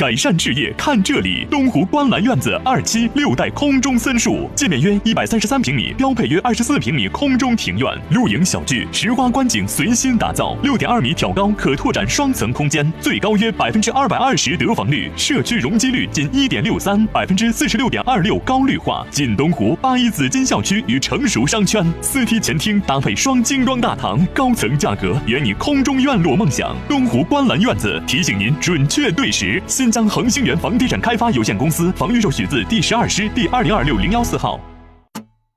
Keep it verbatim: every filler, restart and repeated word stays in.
改善置业看这里。东湖观澜院子二期六代空中森墅，界面约一百三十三平米，标配约二十四平米空中庭院，露营小聚，石花观景随心打造，六点二米挑高，可拓展双层空间，最高约百分之二百二十得房率，社区容积率仅一点六三，百分之四十六点二六高绿化，近东湖八一紫金校区与成熟商圈，四梯前厅搭配双精装大堂，高层价格圆你空中院落梦想。东湖观澜院子提醒您准确对时。新疆恒星源房地产开发有限公司房预售许字第十二师第二零二六零幺四号。